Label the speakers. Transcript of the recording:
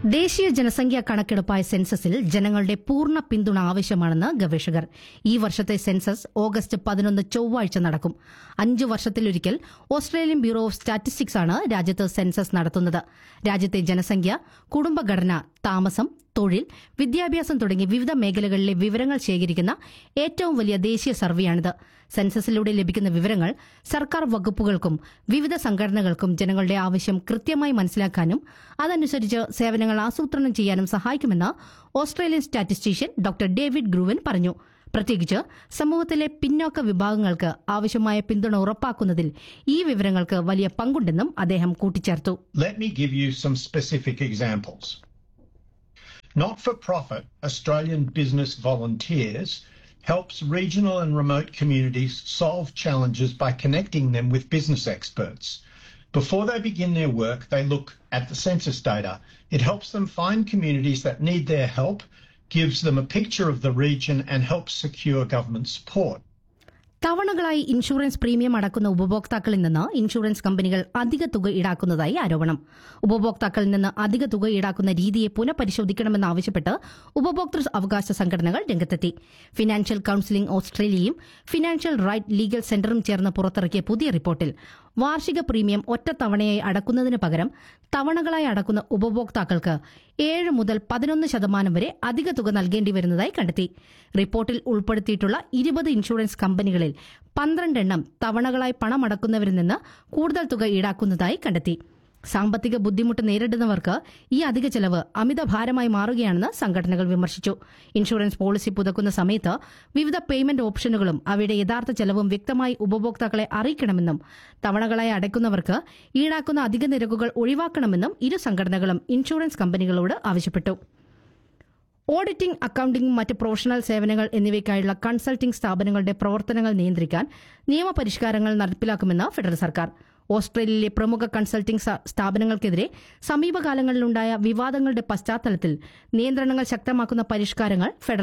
Speaker 1: ദേശീയ ജനസംഖ്യാ കണക്കെടുപ്പായ സെൻസസിൽ ജനങ്ങളുടെ പൂർണ്ണ പിന്തുണ ആവശ്യമാണെന്ന് ഗവേഷകർ. ഈ വർഷത്തെ സെൻസസ് ഓഗസ്റ്റ് 11 ചൊവ്വാഴ്ച നടക്കും. 5 വർഷത്തിലൊരിക്കൽ ഓസ്ട്രേലിയൻ ബ്യൂറോ ഓഫ് സ്റ്റാറ്റിസ്റ്റിക്സ് ആണ് രാജ്യത്ത് സെൻസസ് നടത്തുന്നത്. രാജ്യത്തെ ജനസംഖ്യ, കുടുംബഘടന, താമസം, തൊഴിൽ, വിദ്യാഭ്യാസം തുടങ്ങി വിവിധ മേഖലകളിലെ വിവരങ്ങൾ ശേഖരിക്കുന്ന ഏറ്റവും വലിയ ദേശീയ സർവേയാണിത്. സെൻസസിലൂടെ ലഭിക്കുന്ന വിവരങ്ങൾ സർക്കാർ വകുപ്പുകൾക്കും വിവിധ സംഘടനകൾക്കും ജനങ്ങളുടെ ആവശ്യം കൃത്യമായി മനസ്സിലാക്കാനും അതനുസരിച്ച് സേവനങ്ങൾ ആസൂത്രണം ചെയ്യാനും സഹായിക്കുമെന്ന് ഓസ്ട്രേലിയൻ സ്റ്റാറ്റിസ്റ്റീഷ്യൻ ഡോക്ടർ ഡേവിഡ് ഗ്രൂവൻ പറഞ്ഞു. പ്രത്യേകിച്ച് സമൂഹത്തിലെ പിന്നോക്ക വിഭാഗങ്ങൾക്ക് ആവശ്യമായ പിന്തുണ ഉറപ്പാക്കുന്നതിൽ ഈ വിവരങ്ങൾക്ക് വലിയ പങ്കുണ്ടെന്നും അദ്ദേഹം കൂട്ടിച്ചേർത്തു.
Speaker 2: Let me give you some specific examples. Not-for-profit Australian business volunteers helps regional and remote communities solve challenges by connecting them with business experts. Before they begin their work, they look at the census data. It helps them find communities that need their help, gives them a picture of the region and helps secure government support.
Speaker 1: തവണകളായി insurance premium അടക്കുന്ന ഉപഭോക്താക്കളിൽ നിന്ന് insurance കമ്പനികൾ അധിക തുക ഈടാക്കുന്നതായി ആരോപണം. ഉപഭോക്താക്കളിൽ നിന്ന് അധിക തുക ഈടാക്കുന്ന രീതിയെ പുനഃപരിശോധിക്കണമെന്നാവശ്യപ്പെട്ട് ഉപഭോക്തൃ അവകാശ സംഘടനകൾ രംഗത്തെത്തി. ഫിനാൻഷ്യൽ കൌൺസിലിംഗ് ഓസ്ട്രേലിയയും ഫിനാൻഷ്യൽ റൈറ്റ് ലീഗൽ സെന്ററും ചേർന്ന് പുറത്തിറക്കിയ പുതിയ റിപ്പോർട്ടിൽ വാർഷിക പ്രീമിയം ഒറ്റത്തവണയായി അടക്കുന്നതിന് പകരം തവണകളായി അടക്കുന്ന ഉപഭോക്താക്കൾക്ക് 7 മുതൽ 11% വരെ അധിക തുക നൽകേണ്ടി വരുന്നതായി കണ്ടെത്തി. റിപ്പോർട്ടിൽ ഉൾപ്പെടുത്തിയിട്ടുള്ള 20 ഇൻഷുറൻസ് കമ്പനികളിൽ 12 എണ്ണം തവണകളായി പണമടക്കുന്നവരിൽ നിന്ന് കൂടുതൽ തുക ഈടാക്കുന്നതായി കണ്ടെത്തി. സാമ്പത്തിക ബുദ്ധിമുട്ട് നേരിടുന്നവർക്ക് ഈ അധിക ചെലവ് അമിതഭാരമായി മാറുകയാണെന്ന് സംഘടനകൾ വിമർശിച്ചു. ഇൻഷുറൻസ് പോളിസി പുതുക്കുന്ന സമയത്ത് വിവിധ പേയ്മെന്റ് ഓപ്ഷനുകളും അവയുടെ യഥാർത്ഥ ചെലവും വ്യക്തമായി ഉപഭോക്താക്കളെ അറിയിക്കണമെന്നും തവണകളായി അടയ്ക്കുന്നവർക്ക് ഈടാക്കുന്ന അധിക നിരക്കുകൾ ഒഴിവാക്കണമെന്നും ഇരു സംഘടനകളും ഇൻഷുറൻസ് കമ്പനികളോട് ആവശ്യപ്പെട്ടു. ഓഡിറ്റിംഗ്, അക്കൌണ്ടിംഗ്, മറ്റ് പ്രൊഫഷണൽ സേവനങ്ങൾ എന്നിവയ്ക്കായുള്ള കൺസൾട്ടിംഗ് സ്ഥാപനങ്ങളുടെ പ്രവർത്തനങ്ങൾ നിയന്ത്രിക്കാൻ നിയമപരിഷ്കാരങ്ങൾ നടപ്പിലാക്കുമെന്ന് ഫെഡറൽ സർക്കാർ. ഓസ്ട്രേലിയയിലെ പ്രമുഖ കൺസൾട്ടിംഗ് സ്ഥാപനങ്ങൾക്കെതിരെ സമീപകാലങ്ങളിലുണ്ടായ വിവാദങ്ങളുടെ പശ്ചാത്തലത്തിൽ നിയന്ത്രണങ്ങൾ ശക്തമാക്കുന്ന പരിഷ്കാരങ്ങൾ ഫെഡറൽ